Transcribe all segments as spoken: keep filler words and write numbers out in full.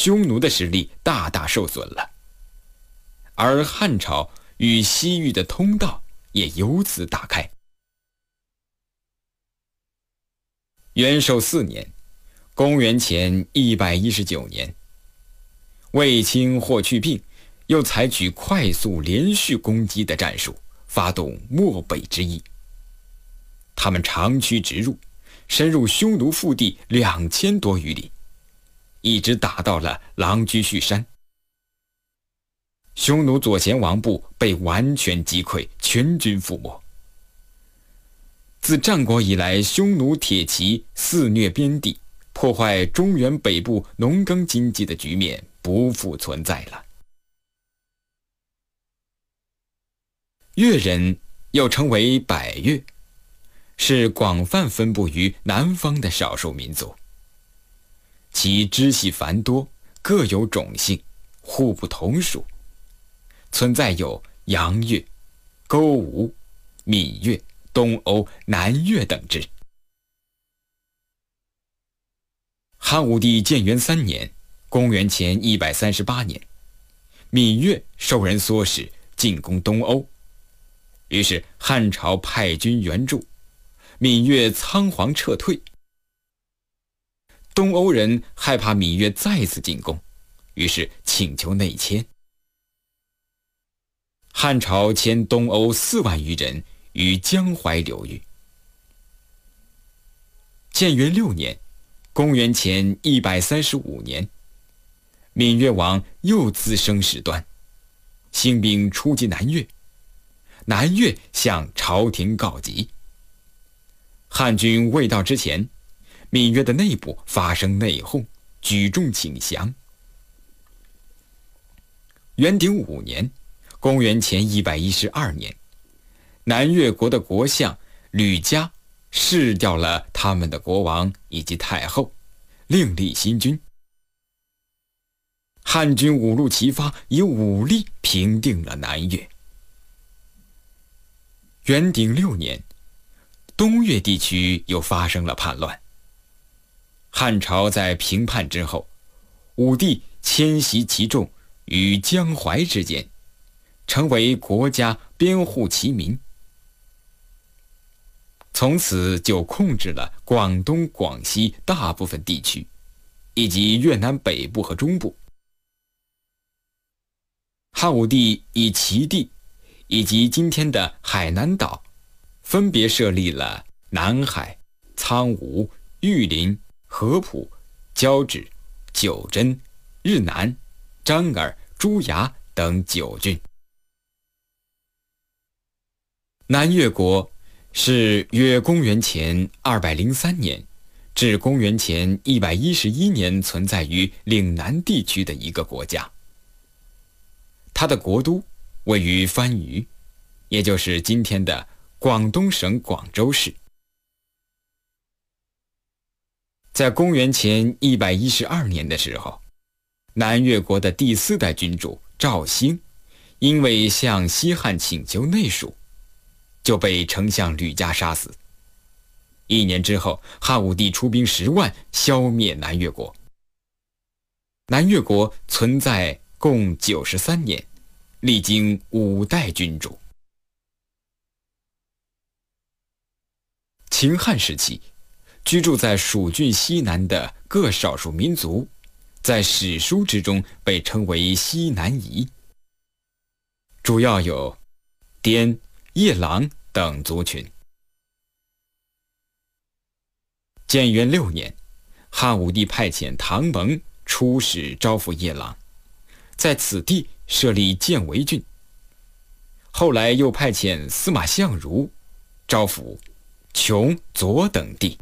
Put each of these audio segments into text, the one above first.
匈奴的实力大大受损了，而汉朝与西域的通道也由此打开。元寿四年，公元前一百一十九年，卫青霍去病又采取快速连续攻击的战术，发动漠北之役。他们长驱直入，深入匈奴腹地两千多余里，一直打到了狼居胥山。匈奴左贤王部被完全击溃，全军覆没。自战国以来，匈奴铁骑肆虐边地，破坏中原北部农耕经济的局面不复存在了。越人又称为百越，是广泛分布于南方的少数民族，其支系繁多，各有种姓，互不同属，存在有杨越、勾吴、闽越、东欧、南越等支。汉武帝建元三年，公元前一百三十八年，闽越受人唆使进攻东欧，于是汉朝派军援助，闽越仓皇撤退。东欧人害怕闽越再次进攻，于是请求内迁。汉朝迁东欧四万余人于江淮流域。建元六年，公元前一百三十五年，闽越王又滋生事端，兴兵出击南越。南越向朝廷告急。汉军未到之前，闽越的内部发生内讧，举众请降。元鼎五年，公元前一百一十二年，南越国的国相吕嘉弑掉了他们的国王以及太后，另立新君。汉军五路齐发，以武力平定了南越。元鼎六年，东越地区又发生了叛乱。汉朝在平叛之后，武帝迁徙其众于江淮之间，成为国家编户齐民，从此就控制了广东、广西大部分地区，以及越南北部和中部。汉武帝以齐地以及今天的海南岛，分别设立了南海、苍梧、玉林、合浦、交趾、九真、日南、张耳、朱崖等九郡。南越国是约公元前二百零三年至公元前一百一十一年存在于岭南地区的一个国家。它的国都位于番禺，也就是今天的广东省广州市。在公元前一百一十二年的时候，南越国的第四代君主赵兴，因为向西汉请求内属，就被丞相吕嘉杀死。一年之后，汉武帝出兵十万，消灭南越国。南越国存在共九十三年，历经五代君主。秦汉时期，居住在蜀郡西南的各少数民族，在史书之中被称为西南夷，主要有滇、夜郎等族群。建元六年，汉武帝派遣唐蒙出使招抚夜郎，在此地设立建维郡。后来又派遣司马相如招抚琼、左等地。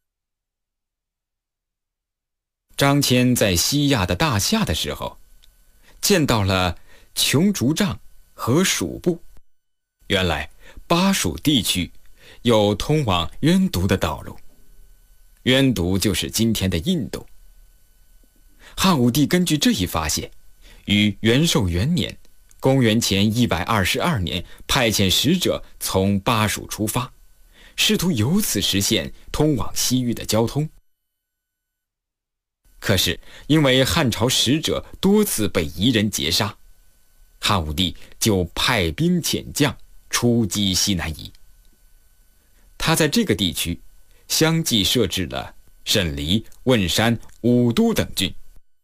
张骞在西亚的大夏的时候，见到了琼竹杖和蜀部。原来巴蜀地区有通往渊都的道路，渊都就是今天的印度。汉武帝根据这一发现，于元寿元年公元前一百二十二年派遣使者从巴蜀出发，试图由此实现通往西域的交通。 可是因为汉朝使者多次被夷人劫杀，汉武帝就派兵遣将出击西南夷。他在这个地区相继设置了沈黎、汶山、武都等郡。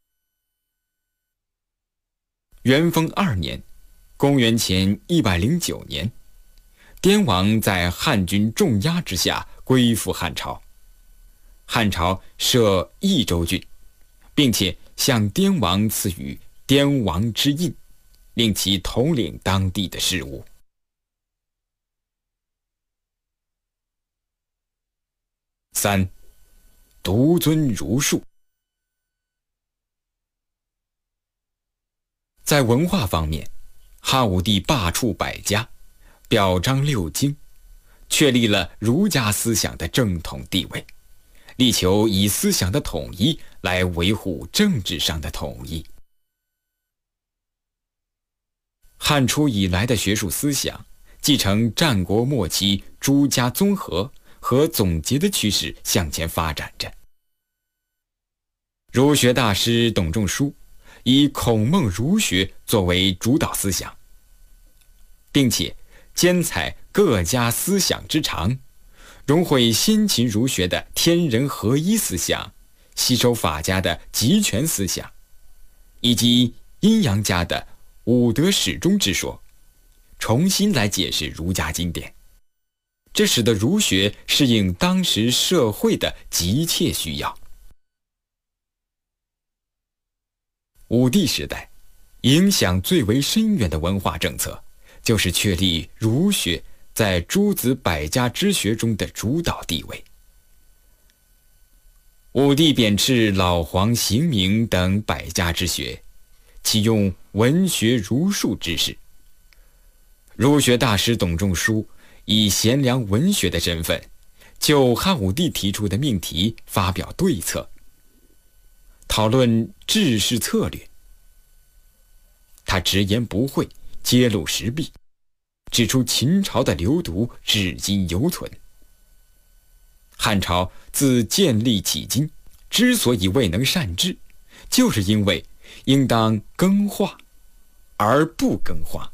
元丰二年，公元前一百零九年，滇王在汉军重压之下归附汉朝，汉朝设益州郡，并且向滇王赐予滇王之印，令其统领当地的事务。三，独尊儒术。在文化方面，汉武帝罢黜百家，表彰六经，确立了儒家思想的正统地位，力求以思想的统一来维护政治上的统一。汉初以来的学术思想继承战国末期诸家综合和总结的趋势向前发展着。儒学大师董仲舒以孔孟儒学作为主导思想，并且兼采各家思想之长，融会先秦儒学的天人合一思想，吸收法家的集权思想，以及阴阳家的五德始终之说，重新来解释儒家经典。这使得儒学适应当时社会的急切需要。武帝时代，影响最为深远的文化政策，就是确立儒学在诸子百家之学中的主导地位。武帝贬斥老黄、刑名等百家之学，启用文学儒术之士。儒学大师董仲舒以贤良文学的身份，就汉武帝提出的命题发表对策，讨论治世策略。他直言不讳，揭露实弊，指出秦朝的流毒至今犹存。汉朝自建立起今之所以未能善治，就是因为应当更化而不更化。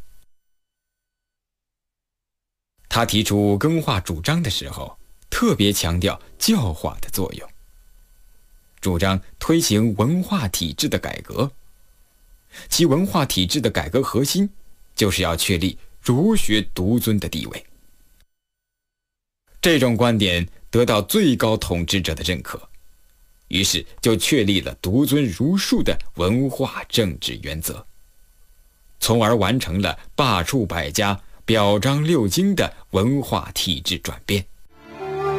他提出更化主张的时候，特别强调教化的作用，主张推行文化体制的改革。其文化体制的改革核心，就是要确立儒学独尊的地位。这种观点得到最高统治者的认可，于是就确立了独尊儒术的文化政治原则，从而完成了罢黜百家、表彰六经的文化体制转变。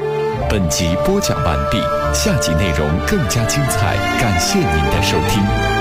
本集播讲完毕，下集内容更加精彩，感谢您的收听。